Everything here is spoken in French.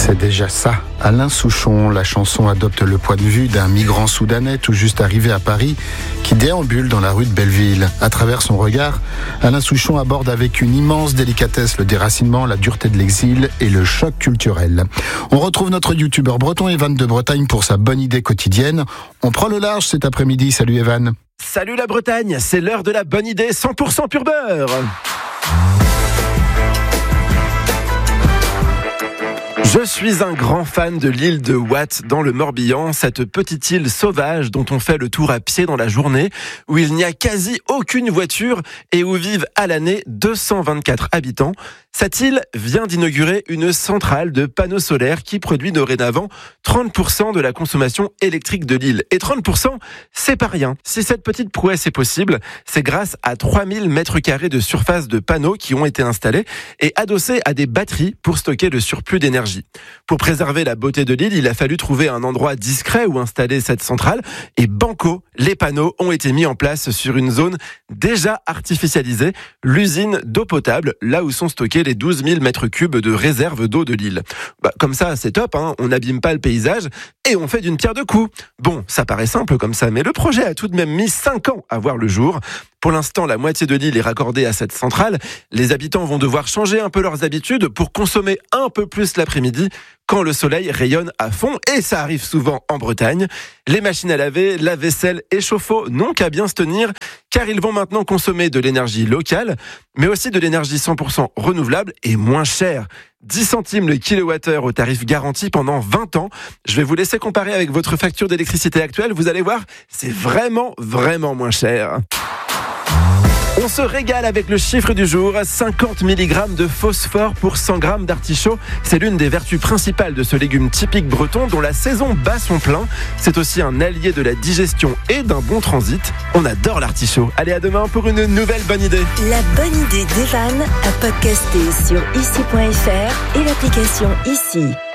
C'est déjà ça. Alain Souchon, la chanson adopte le point de vue d'un migrant soudanais tout juste arrivé à Paris qui déambule dans la rue de Belleville. À travers son regard, Alain Souchon aborde avec une immense délicatesse le déracinement, la dureté de l'exil et le choc culturel. On retrouve notre youtubeur breton Evan de Bretagne pour sa bonne idée quotidienne. On prend le large cet après-midi. Salut Evan. Salut la Bretagne, c'est l'heure de la bonne idée 100% pur beurre. Je suis un grand fan de l'île de Watt dans le Morbihan, cette petite île sauvage dont on fait le tour à pied dans la journée, où il n'y a quasi aucune voiture et où vivent à l'année 224 habitants. Cette île vient d'inaugurer une centrale de panneaux solaires qui produit dorénavant 30% de la consommation électrique de l'île. Et 30%, c'est pas rien. Si cette petite prouesse est possible, c'est grâce à 3000 mètres carrés de surface de panneaux qui ont été installés et adossés à des batteries pour stocker le surplus d'énergie. Pour préserver la beauté de l'île, il a fallu trouver un endroit discret où installer cette centrale et banco, les panneaux ont été mis en place sur une zone déjà artificialisée, l'usine d'eau potable, là où sont stockés les 12 000 mètres cubes de réserve d'eau de l'île. Comme ça, c'est top, on n'abîme pas le paysage et on fait d'une pierre deux coups. Bon, ça paraît simple comme ça, mais le projet a tout de même mis 5 ans à voir le jour. Pour l'instant, la moitié de l'île est raccordée à cette centrale. Les habitants vont devoir changer un peu leurs habitudes pour consommer un peu plus l'après-midi quand le soleil rayonne à fond, et ça arrive souvent en Bretagne. Les machines à laver, la vaisselle et chauffe-eau n'ont qu'à bien se tenir, car ils vont maintenant consommer de l'énergie locale, mais aussi de l'énergie 100% renouvelable et moins chère. 10 centimes le kilowattheure au tarif garanti pendant 20 ans. Je vais vous laisser comparer avec votre facture d'électricité actuelle. Vous allez voir, c'est vraiment, vraiment moins cher. On se régale avec le chiffre du jour, 50 mg de phosphore pour 100 g d'artichaut. C'est l'une des vertus principales de ce légume typique breton dont la saison bat son plein. C'est aussi un allié de la digestion et d'un bon transit. On adore l'artichaut. Allez, à demain pour une nouvelle bonne idée. La bonne idée d'Evan à podcaster sur ici.fr et l'application Ici.